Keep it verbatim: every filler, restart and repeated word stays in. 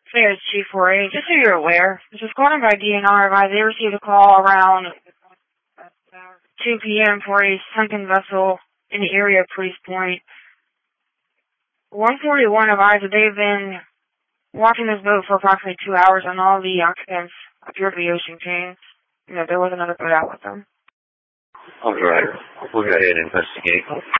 Fayette Chief four eight, just so you're aware, this is called in by D N R. Advised they received a call around two p.m. for a sunken vessel in the area of Priest Point. one forty-one advised that they've been watching this boat for approximately two hours and all the occupants appear to be ocean kings. You know, there was another boat out with them. All right. We'll go ahead and investigate.